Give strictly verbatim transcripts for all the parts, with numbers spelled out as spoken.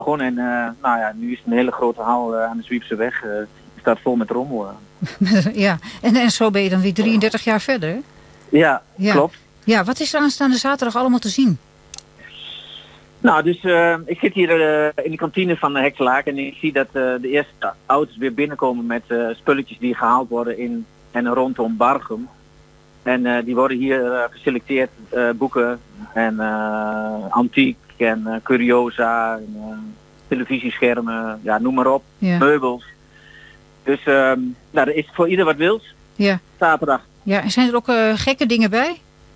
begonnen en uh, nou ja, nu is het een hele grote hal uh, aan de Zwiepseweg. Uh, staat vol met rommel. Uh. Ja, en, en zo ben je dan weer drieëndertig jaar verder, hè? Ja, ja, klopt. Ja, wat is er aanstaande zaterdag allemaal te zien? Nou, dus uh, ik zit hier uh, in de kantine van de Hekslaak en ik zie dat uh, de eerste auto's weer binnenkomen met uh, spulletjes die gehaald worden in en rondom Barchem. En uh, die worden hier uh, geselecteerd, uh, boeken en uh, antiek en uh, curiosa, en, uh, televisieschermen, ja, noem maar op, ja. Meubels. Dus uh, nou, er is voor ieder wat wils, ja. Zaterdag. Ja, en zijn er ook uh, gekke dingen bij?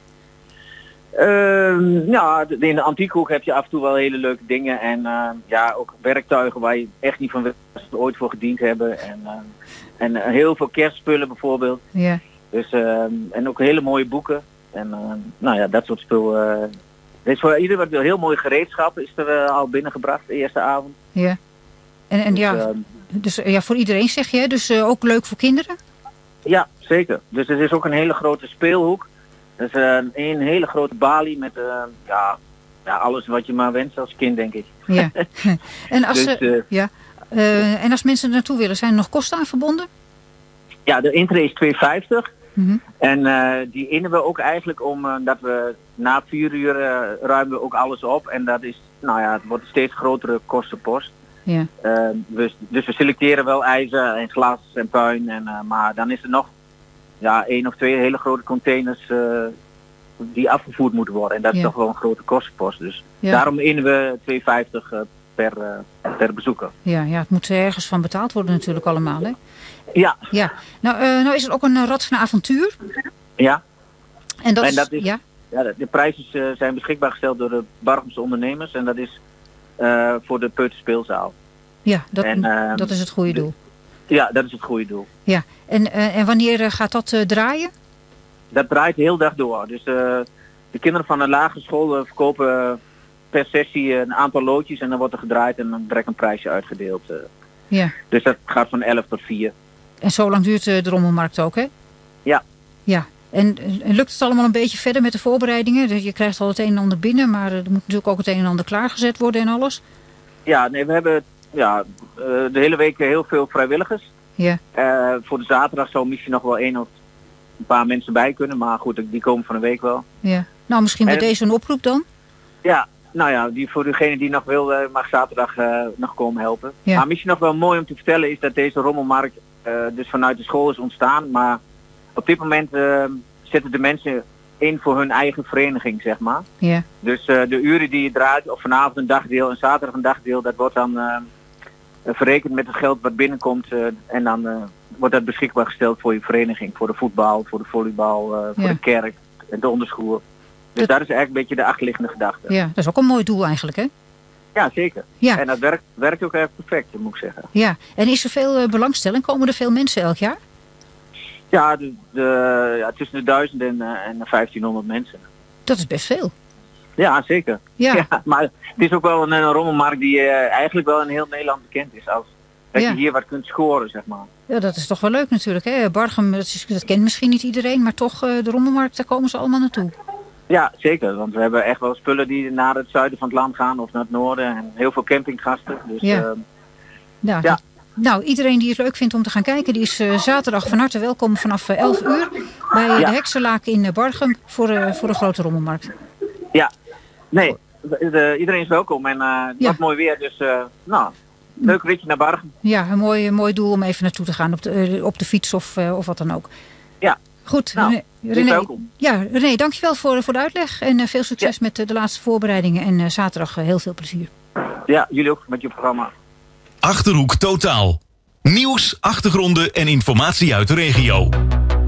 Uh, ja, in de antiekhoek heb je af en toe wel hele leuke dingen en uh, ja, ook werktuigen waar je echt niet van weet dat ze ooit voor gediend hebben. En, uh, en uh, heel veel kerstspullen bijvoorbeeld. Ja. Dus, uh, en ook hele mooie boeken. En uh, nou ja, dat soort spul. Uh, er is voor ieder wat wil heel mooi gereedschap is er uh, al binnengebracht de eerste avond. Ja. En, en dus, ja, uh, dus ja, voor iedereen zeg je, dus uh, ook leuk voor kinderen? Ja, zeker. Dus er is ook een hele grote speelhoek. Dus uh, een hele grote balie met uh, ja, ja, alles wat je maar wenst als kind, denk ik. Ja. En als, dus, uh, ja. Uh, en als mensen er naartoe willen, zijn er nog kosten aan verbonden? Ja, de intree is twee vijftig. Mm-hmm. En uh, die innen we ook eigenlijk om uh, dat we na vier uur uh, ruimen we ook alles op. En dat is, nou ja, het wordt een steeds grotere kostenpost. Ja. Uh, dus, dus we selecteren wel ijzer en glas en puin. En, uh, maar dan is er nog ja, één of twee hele grote containers uh, die afgevoerd moeten worden. En dat is ja. toch wel een grote kostenpost. Dus ja. daarom innen we twee vijftig uh, per, uh, per bezoeker. Ja, ja, het moet ergens van betaald worden natuurlijk allemaal, hè? Ja. Ja. Nou, uh, nou is er ook een uh, Rad van Avontuur. Ja. En dat, en is, dat is... Ja? Ja, de, de prijzen uh, zijn beschikbaar gesteld door de Barchemse ondernemers. En dat is uh, voor de Peuterspeelzaal. Ja, dat, en, uh, dat is het goede doel. Ja, dat is het goede doel. Ja, en, uh, en wanneer uh, gaat dat uh, draaien? Dat draait de hele dag door. Dus uh, de kinderen van de lagere school uh, verkopen per sessie een aantal loodjes en dan wordt er gedraaid en dan direct een prijsje uitgedeeld. Uh. Ja. Dus dat gaat van elf tot vier. En zo lang duurt uh, de rommelmarkt ook, hè? Ja. Ja. En, en lukt het allemaal een beetje verder met de voorbereidingen? Je krijgt al het een en ander binnen, maar er moet natuurlijk ook het een en ander klaargezet worden en alles. Ja, nee, we hebben ja, uh, de hele week heel veel vrijwilligers. Ja. Uh, voor de zaterdag zou misschien nog wel één of een paar mensen bij kunnen, maar goed, die komen van de week wel. Ja. Nou, misschien bij en, deze een oproep dan? Ja, nou ja, die, voor degene die nog wil, uh, mag zaterdag uh, nog komen helpen. Ja. Maar misschien nog wel mooi om te vertellen is dat deze rommelmarkt uh, dus vanuit de school is ontstaan, maar op dit moment uh, zetten de mensen in voor hun eigen vereniging, zeg maar. Ja. Dus uh, de uren die je draait, of vanavond een dagdeel en zaterdag een dagdeel, dat wordt dan uh, verrekend met het geld wat binnenkomt uh, en dan uh, wordt dat beschikbaar gesteld voor je vereniging, voor de voetbal, voor de volleybal, uh, voor ja. de kerk en de onderschool. Dus dat... dat is eigenlijk een beetje de achterliggende gedachte. Ja, dat is ook een mooi doel eigenlijk, hè? Ja, zeker. Ja. En dat werkt, werkt ook echt perfect, moet ik zeggen. Ja, en is er veel uh, belangstelling? Komen er veel mensen elk jaar? Ja, de, de, ja tussen de duizend en, uh, en vijftienhonderd mensen. Dat is best veel. Ja, zeker. Ja. Ja, maar het is ook wel een, een rommelmarkt die uh, eigenlijk wel in heel Nederland bekend is. Als dat ja. je hier wat kunt scoren, zeg maar. Ja, dat is toch wel leuk natuurlijk. Hè? Barchem, dat, is, dat kent misschien niet iedereen, maar toch uh, de rommelmarkt, daar komen ze allemaal naartoe. Ja, zeker. Want we hebben echt wel spullen die naar het zuiden van het land gaan of naar het noorden. En heel veel campinggasten. Dus, ja. Uh, ja, ja. Nou, iedereen die het leuk vindt om te gaan kijken, die is uh, zaterdag van harte welkom vanaf uh, elf uur bij uh, ja. de Heksenlaak in uh, Barchem voor, uh, voor de grote rommelmarkt. Ja, nee, de, de, iedereen is welkom en uh, het ja. wordt mooi weer, dus uh, nou, leuk ritje naar Barchem. Ja, een mooi, mooi doel om even naartoe te gaan op de, uh, op de fiets of, uh, of wat dan ook. Ja. Goed, nou, René, René, welkom. Ja, René, dankjewel voor, voor de uitleg en uh, veel succes ja. met uh, de laatste voorbereidingen en uh, zaterdag uh, heel veel plezier. Ja, jullie ook met je programma. Achterhoek Totaal. Nieuws, achtergronden en informatie uit de regio.